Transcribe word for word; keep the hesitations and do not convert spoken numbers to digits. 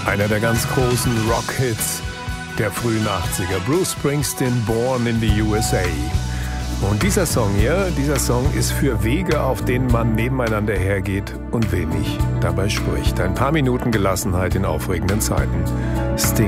Einer der ganz großen Rock-Hits der frühen achtziger. Bruce Springsteen, Born in the U S A. Und dieser Song hier, dieser Song ist für Wege, auf denen man nebeneinander hergeht und wenig dabei spricht. Ein paar Minuten Gelassenheit in aufregenden Zeiten. Sting.